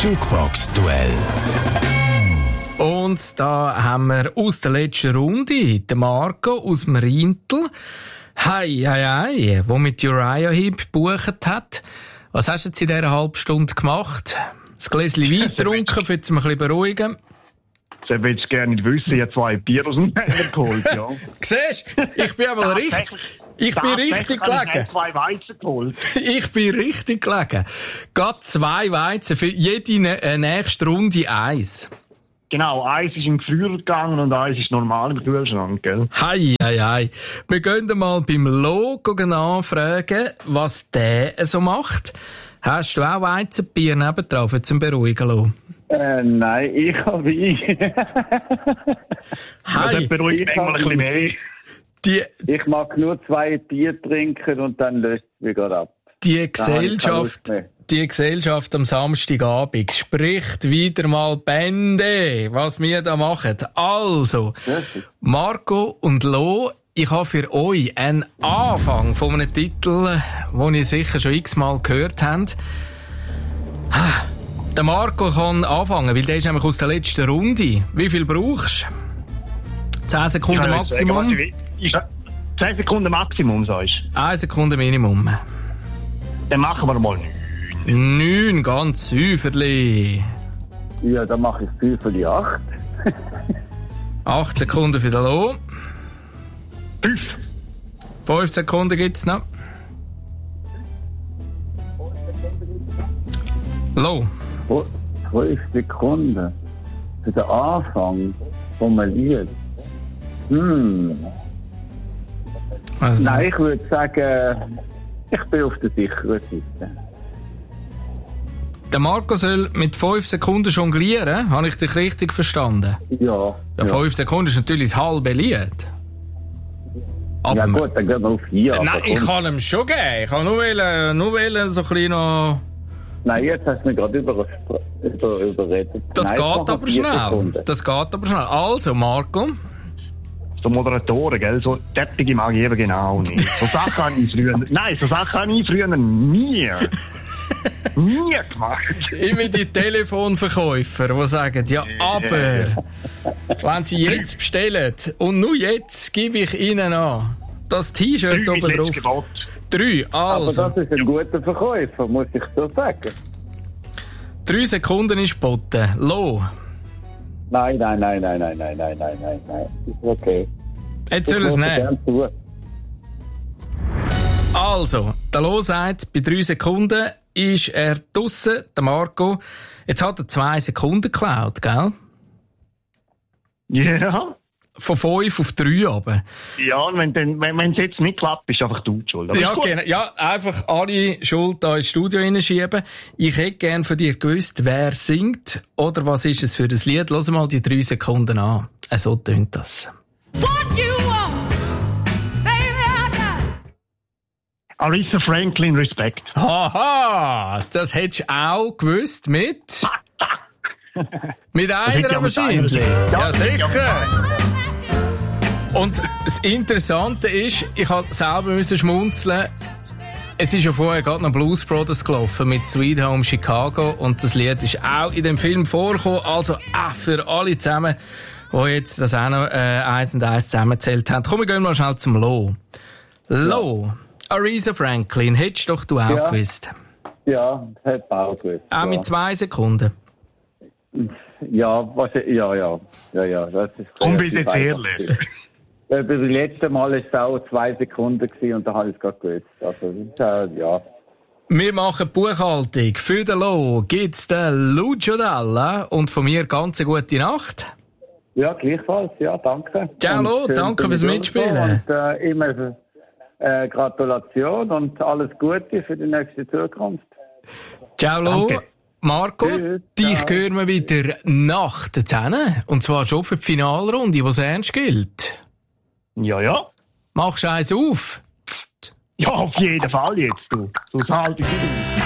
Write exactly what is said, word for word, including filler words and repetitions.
Jukebox-Duell. Und da haben wir aus der letzten Runde den Marco aus dem Rientel. Hei, hei, hei, der mit Uriah Heep gebucht hat. Was hast du jetzt in dieser halben Stunde gemacht? Ein Gläschen Wein getrunken, für dich ein bisschen beruhigen? Das würde ich gerne nicht wissen. Ich habe zwei Bier aus dem Keller geholt, ja. Siehst du? Ich bin aber richtig, ich bin richtig gelegen. Ich habe zwei Weizen geholt. Ich bin richtig gelegen. Gerade zwei Weizen, für jede äh, nächste Runde eins. Genau, eins ist im Gefrier gegangen und eins ist normal im Kühlschrank, gell? Hei, hei, hei. Wir gehen mal beim Logo nachfragen, was der so macht. Hast du auch Weizenbier nebendran, für zum Beruhigen lassen? Äh, nein, ich habe ich. Hei. Das beruhigt mich mal ein bisschen mehr. Die, ich mag nur zwei Bier trinken und dann löst es mich gerade ab. die Gesellschaft, die Gesellschaft am Samstagabend spricht wieder mal Bände, was wir da machen. Also, Marco und Lo, ich habe für euch einen Anfang von einem Titel, den ihr sicher schon x-mal gehört habt. Der Marco kann anfangen, weil der ist nämlich aus der letzten Runde. Wie viel brauchst du? zehn Sekunden Ja, Maximum? sagen, warte, zehn Sekunden Maximum, sagst du? eine Sekunde Minimum. Dann machen wir mal neun. neun, ganz Säuferli. Ja, dann mache ich viel für die acht. acht Sekunden für den Lo. fünf. fünf Sekunden gibt's noch. Lo. zwölf Sekunden. Für den Anfang vom Lied. Hm. Also, Nein, ich würde sagen, ich bin auf der sicheren Seite. Der Marco soll mit fünf Sekunden jonglieren. Habe ich dich richtig verstanden? Ja. Ja, fünf Sekunden ist natürlich das halbe Lied. Aber ja gut, dann gehen wir auf vier. Nein, ich kann ihm schon geben. Ich kann nur, wollen, nur wollen, so ein bisschen noch... Nein, jetzt hast du mich gerade über, über, überredet. Das Nein, geht aber schnell. Sekunden. Das geht aber schnell. Also, Marco. So Moderatoren, gell? So Deppige mag ich eben genau nicht. So Sachen habe ich früher... Nein, so Sachen habe ich früher nie... nie gemacht. Immer die Telefonverkäufer, die sagen, ja, aber... wenn sie jetzt bestellen und nur jetzt gebe ich ihnen an, das T-Shirt oben drauf. Drei, also. Aber das ist ein guter Verkäufer, muss ich so sagen. Drei Sekunden ist geboten. Lo. Nein, nein, nein, nein, nein, nein, nein, nein, nein, nein. Ist okay. Jetzt soll es nehmen. Also, der Lo sagt, bei drei Sekunden ist er draussen, der Marco. Jetzt hat er zwei Sekunden geklaut, gell? Ja. Yeah. Von fünf auf drei runter. Ja, und wenn es wenn, jetzt nicht klappt, ist einfach du die Schuld. Ja, genau. Ja, einfach alle Schuld da ins Studio hineinschieben. Ich hätte gern von dir gewusst, wer singt oder was ist es für ein Lied. Lass mal die drei Sekunden an. So tönt das. What you want, baby, Aretha Franklin, Respekt. Haha, das hättest du auch gewusst mit... mit einer wahrscheinlich. Ja, sicher. Und das Interessante ist, ich musste selber schmunzeln. Es ist ja vorher gerade noch Blues Brothers gelaufen mit Sweet Home Chicago und das Lied ist auch in dem Film vorgekommen. Also auch für alle zusammen, die jetzt das auch noch äh, eins und eins zusammengezählt haben. Komm, wir gehen mal schnell zum Lo. Lo, Aretha Franklin, hättest doch du auch ja. gewusst. Ja, das hätte ich auch gewusst. Auch ja. mit zwei Sekunden. Ja, was, ja, ja, ja, ja, das ist komm, bitte ehrlich. Bei dem letzten Mal war es auch zwei Sekunden gewesen und da habe ich es gerade gewusst. Also, das ist, äh, ja. Wir machen Buchhaltung. Für den Lo gibt's den Lucio Dalla und von mir ganz eine gute Nacht. Ja, gleichfalls, ja, danke. Ciao Lo, danke fürs Mitspielen. Und äh, immer äh, Gratulation und alles Gute für die nächste Zukunft. Ciao Lo. Danke. Marco, Tschüss, dich ciao. hören wir wieder nach der Zähne. Und zwar schon für die Finalrunde, die es ernst gilt. Ja, ja. Machst du eins auf? Ja, auf jeden Fall jetzt, du. Sonst halte ich nicht.